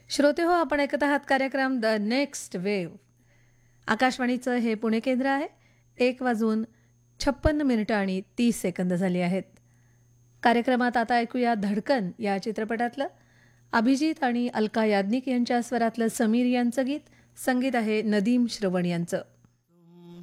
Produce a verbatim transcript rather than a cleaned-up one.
श्रोते हो, आपण ऐकत आहात कार्यक्रम द नेक्स्ट वेव्ह. आकाशवाणीचं हे पुणे केंद्र आहे. एक वाजून छप्पन्न मिनिटं आणि तीस सेकंद झाली आहेत. कार्यक्रमात आता ऐकूया धडकन या चित्रपटातलं अभिजित आणि अलका याज्ञिक यांच्या स्वरातलं समीर यांचं गीत. संगीत आहे नदीम श्रवण यांचं.